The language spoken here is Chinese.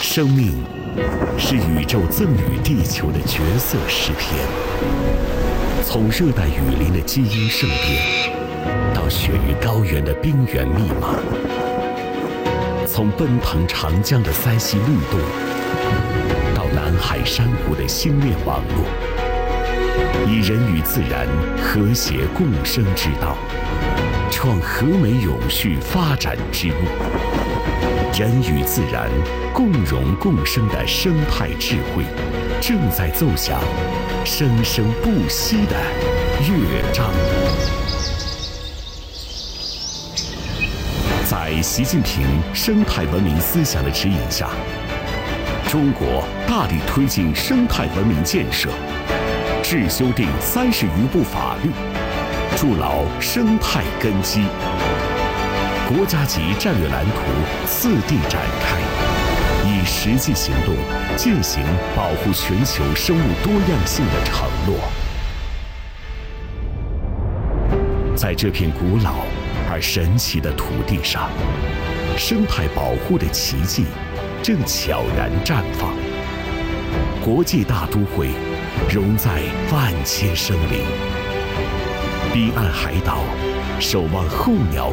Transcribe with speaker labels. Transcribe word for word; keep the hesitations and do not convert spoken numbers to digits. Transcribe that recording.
Speaker 1: 生命是宇宙赠予地球的绝色诗篇，从热带雨林的基因盛变，到雪域高原的冰原密码，从奔腾长江的塞西律动，到南海珊瑚的星链网络，以人与自然和谐共生之道，创和美永续发展之路。人与自然共荣共生的生态智慧，正在奏响生生不息的乐章。在习近平生态文明思想的指引下，中国大力推进生态文明建设，制修订三十余部法律，筑牢生态根基。国家级战略蓝图次第展开，以实际行动践行保护全球生物多样性的承诺。在这片古老而神奇的土地上，生态保护的奇迹正悄然绽放。国际大都会融在万千生灵，彼岸海岛守望候鸟